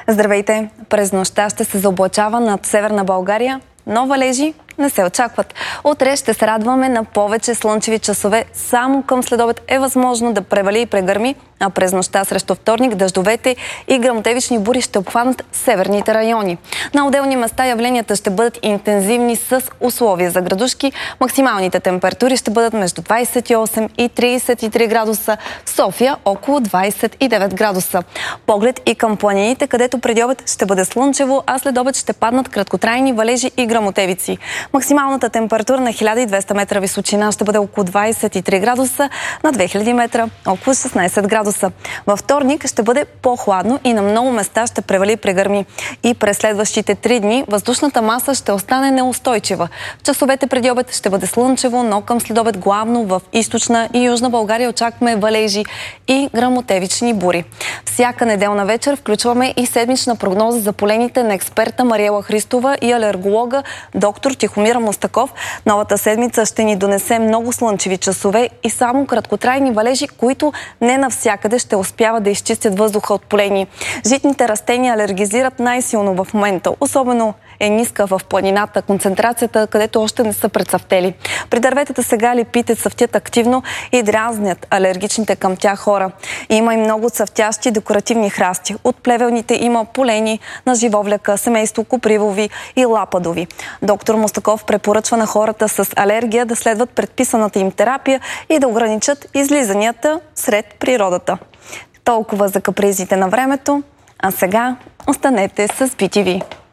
Здравейте! През нощта ще се заоблачава над Северна България, но валежи не се очакват. Утре ще се радваме на повече слънчеви часове. Само към следобед е възможно да превали и прегърми, а през нощта срещу вторник дъждовете и гръмотевични бури ще обхванат северните райони. На отделни места явленията ще бъдат интензивни с условия за градушки. Максималните температури ще бъдат между 28 и 33 градуса. В София около 29 градуса. Поглед и към планините, където преди обед ще бъде слънчево, а след обед ще паднат краткотрайни валежи и гръмотевици. Максималната температура на 1200 метра височина ще бъде около 23 градуса, на 2000 метра около 16 градуса. Във вторник ще бъде по-хладно и на много места ще превали и прегърми. И през следващите 3 дни въздушната маса ще остане неустойчива. В часовете преди обед ще бъде слънчево, но към следобед главно в източна и южна България очакваме валежи и гръмотевични бури. Всяка неделна вечер включваме и седмична прогноза за полените на експерта Мариела Христова и алерголога доктор Тихомир Мустаков. Новата седмица ще ни донесе много слънчеви часове и само краткотрайни валежи, които не навсякъде ще успяват да изчистят въздуха от полени. Житните растения алергизират най-силно в момента. Особено е ниска в планината концентрацията, където още не са прецъфтели. При дърветата сега липите цъфтят активно и дразнят алергичните към тях хора. Има и много цъфтящи декоративни храсти. От плевелните има полени на живовляка, семейство копривови и лападови. Доктор Мустаков препоръчва на хората с алергия да следват предписаната им терапия и да ограничат излизанията сред природата. Толкова за капризите на времето, а сега останете с BTV.